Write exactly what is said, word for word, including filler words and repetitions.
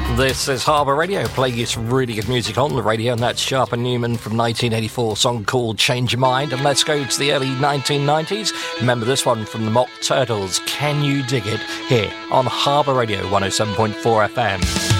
This is Harbour Radio, playing you some really good music on the radio, and that's Sharp and Newman from nineteen eighty-four, a song called Change Your Mind. And let's go to the early nineteen nineties. Remember this one from the Mock Turtles, Can You Dig It? Here on Harbour Radio, one oh seven point four F M.